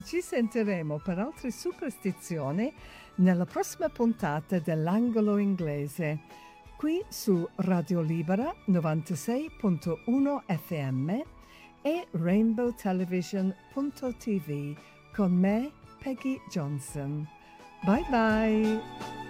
Ci sentiremo per altre superstizioni nella prossima puntata dell'Angolo Inglese, qui su Radio Libera 96.1 FM e rainbowtelevision.tv con me, Peggy Johnson. Bye bye!